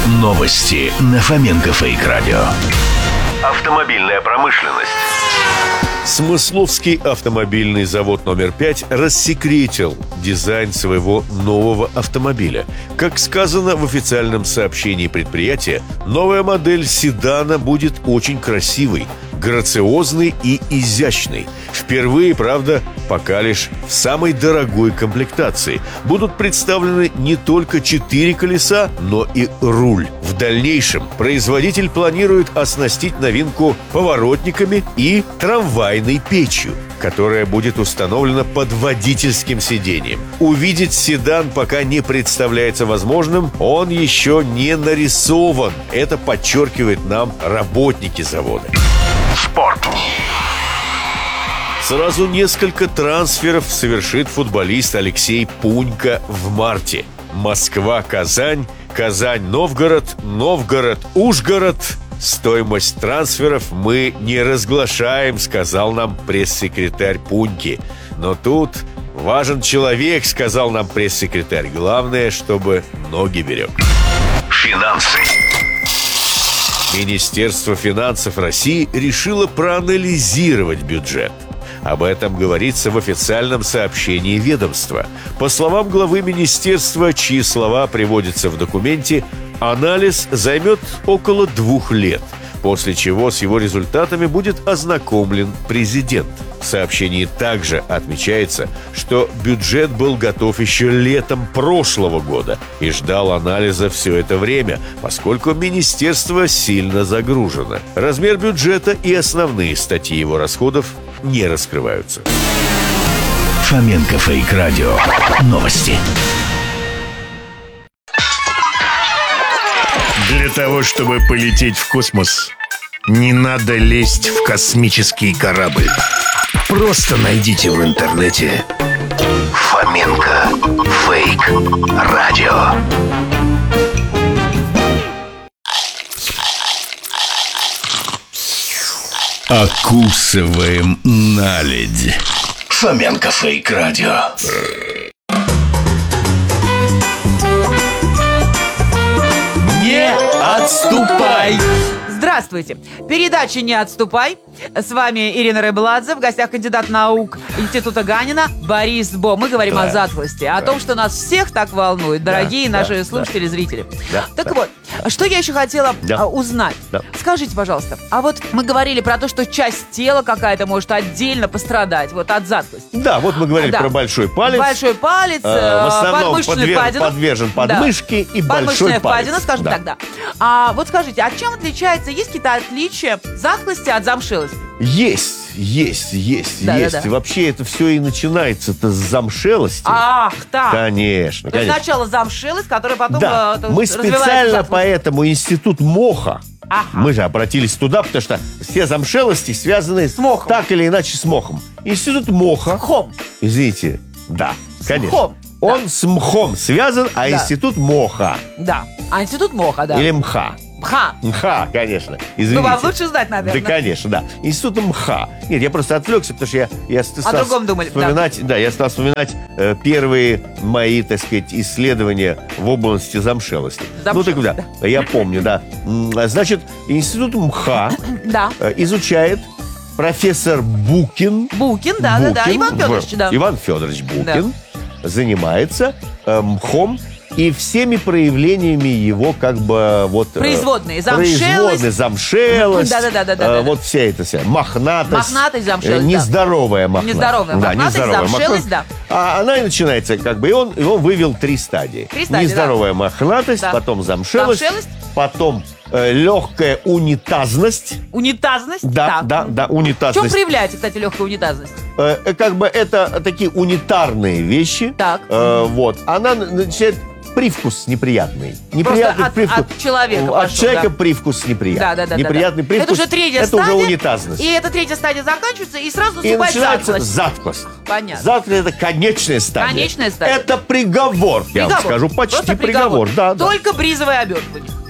Новости на Фоменко Фейк Радио. Автомобильная промышленность. Смысловский автомобильный завод номер 5 рассекретил дизайн своего нового автомобиля. Как сказано в официальном сообщении предприятия, новая модель седана будет очень красивой, грациозной и изящной. Впервые, правда, пока лишь в самой дорогой комплектации. Будут представлены не только 4 колеса, но и руль. В дальнейшем производитель планирует оснастить новинку поворотниками и трамвайной печью, которая будет установлена под водительским сиденьем. Увидеть седан пока не представляется возможным, он еще не нарисован. Это подчеркивают нам работники завода. Спорт. Сразу несколько трансферов совершит футболист Алексей Пунько в марте. Москва-Казань, Казань-Новгород, Новгород-Ужгород. Стоимость трансферов мы не разглашаем, сказал нам пресс-секретарь Пуньки. Но тут важен человек, сказал нам пресс-секретарь. Главное, чтобы ноги берег. Финансы. Министерство финансов России решило проанализировать бюджет. Об этом говорится в официальном сообщении ведомства. По словам главы министерства, чьи слова приводятся в документе, анализ займет около 2 лет, после чего с его результатами будет ознакомлен президент. В сообщении также отмечается, что бюджет был готов еще летом прошлого года и ждал анализа все это время, поскольку министерство сильно загружено. Размер бюджета и основные статьи его расходов не раскрываются. Фоменко Фейк Радио. Новости. Для того, чтобы полететь в космос, не надо лезть в космический корабль. Просто найдите в интернете Фоменко Фейк Радио. Окусываем наледь. Фоменко Фейк Радио. Не отступай! Здравствуйте! Передача «Не отступай». С вами Ирина Рыбладзе. В гостях кандидат наук Института Ганина Борис Бо. Мы говорим о затхлости, о том, что нас всех так волнует, дорогие наши слушатели, зрители. Так вот, что я еще хотела узнать. Скажите, пожалуйста, а вот мы говорили про то, что часть тела какая-то может отдельно пострадать вот от затхлости. Да, вот мы говорили про большой палец. Большой палец, в основном подвержен подмышке и большой палец. Впадина, скажем так, да. А вот скажите, а чем отличается, есть какие-то отличия затхлости от замшелости? Есть. Да. Вообще это все и начинается-то с замшелости. Ах, так. Конечно. То есть сначала замшелость, которая потом мы специально поэтому институт моха. Ага. Мы же обратились туда, потому что все замшелости связаны с мохом. Так или иначе с мохом. Институт моха. Мхом. Извините, да, конечно. Мхом. Он с мхом связан, а институт моха. Да. А институт моха, да. Или мха. Мха, конечно. Извините. Ну, вам лучше знать, наверное. Да, конечно, да. Институт МХА. Нет, я просто отвлекся, потому что я стал о другом думали. Я стал вспоминать первые мои, так сказать, исследования в области замшелости. Ну, так да, я помню, да. Значит, Институт МХА изучает профессор Букин. Букин, да. Иван Федорович, да. Иван Федорович Букин занимается мхом и всеми проявлениями его как бы вот... Производные, замшелость. Да. Вот вся эта мохнатость. Мохнатость, замшелость, нездоровая мохнатость. Нездоровая мохнатость, замшелость, да. А она и начинается как бы, и он вывел 3 стадии. Нездоровая мохнатость, потом замшелость, потом легкая унитазность. Унитазность? Да, унитазность. В чем проявляется, кстати, легкая унитазность? Как бы это такие унитарные вещи. Так. Вот. Она начинает привкус неприятный. Неприятный привкус. От человека. От человека привкус неприятный. Да. Неприятный привкус. Это уже третья стадия. Это уже унитазность. И эта третья стадия заканчивается, и сразу и наступает начинается затхлость. Понятно. Затхлость — это конечная стадия. Это приговор, я вам скажу. Почти приговор. Да. Только бризовая обертка.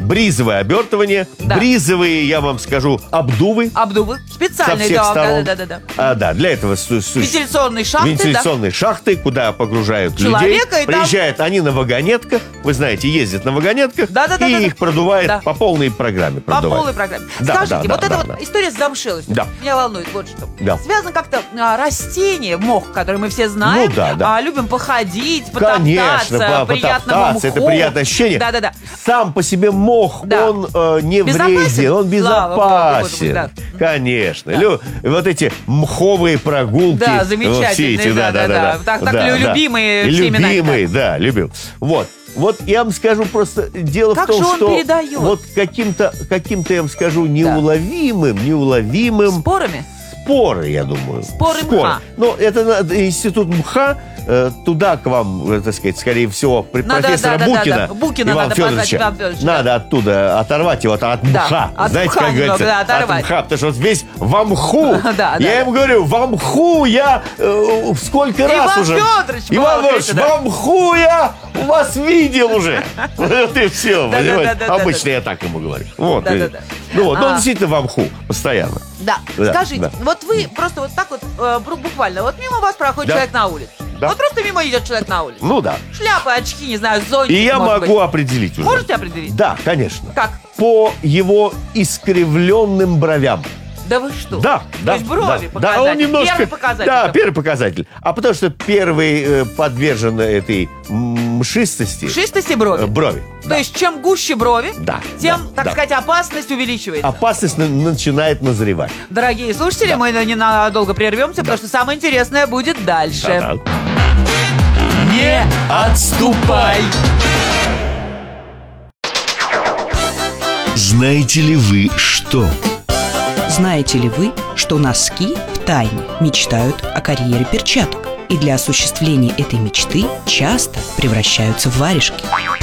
бризовое обертывание, Да. бризовые, я вам скажу, обдувы. Обдувы. Со Специальные, всех сторон. да. Да, для этого Вентиляционные шахты, вентиляционные шахты, куда погружают Человека, людей. и там- Приезжают они на вагонетках, вы знаете, ездят на вагонетках, Да. и их продувает Да. по полной программе. По полной программе. Да, Скажите, да, вот да, эта да, вот да. история с замшелостью Да. меня волнует вот что. Да. Связано как-то растение, мох, который мы все знаем. Ну да, да. Любим походить, Конечно, потоптаться, приятному потоптаться, мху. это приятное ощущение. Да. Сам по себе мох, Да. он не Безопасен? вреден, он Слава Богу, безопасен. да. Конечно. Вот эти мховые прогулки. Да, замечательные, все эти, да. Так любимые всеми нами, Любимые, да, любим. Вот я вам скажу просто, дело Как в том, же он что передает? вот каким-то, я вам скажу, неуловимым Спорами? споры, я думаю. Споры мха. Ну, это институт мха, туда к вам, так сказать, скорее всего, Надо, профессора да. Букина. Букина Ивана надо позвать, Федоровича. Ивана Федоровича, Надо оттуда оторвать его от мха. от Знаете, мха как немного, говорится? да, оторвать. От мха, потому что вот весь во мху. Да. Я ему говорю, во мху я сколько раз Иван уже. Федорович, Иван Федорович, да. во мху я вас видел уже. Вот и все, Да. Обычно я так ему говорю. Вот. Да. Ну вот, он действительно во мху постоянно. Да. Да, Скажите, да. вот вы просто вот так вот, буквально, вот мимо вас проходит Да. человек на улице. Да. Вот просто мимо идет человек на улице. Ну да. Шляпы, очки, не знаю, зонтик, И я может могу быть. определить уже. Можете определить? Да, конечно. Как? По его искривленным бровям. Да вы что? Да, То да. есть брови да, да, он немножко, Первый показатель. Да, первый показатель. А потому что первый подвержен этой мшистости. Шистости брови. Брови. То есть чем гуще брови, Да, тем, да, так да. сказать, опасность увеличивается. Опасность начинает назревать. Дорогие слушатели, Да. мы ненадолго прервемся, потому что самое интересное будет дальше. Да-да. Не отступай! Знаете ли вы что? Знаете ли вы, что носки втайне мечтают о карьере перчаток и для осуществления этой мечты часто превращаются в варежки?